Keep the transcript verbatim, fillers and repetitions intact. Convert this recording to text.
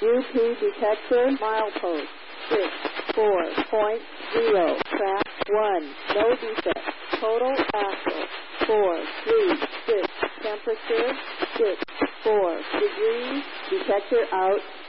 U P detector, milepost, six, four point zero, track one, no defect, total axle, four, three, six, temperature, six, four degrees, detector out,